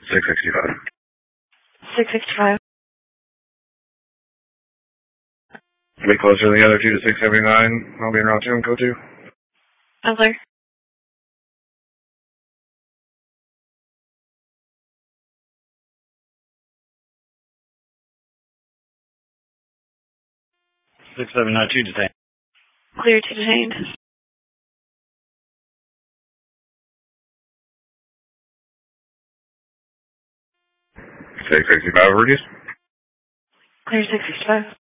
665. 665. A bit closer than the other two to 679. I'll be in route 2 and code 2. I'm clear. Two detain. Clear to detained. 665 reduce. Clear 665.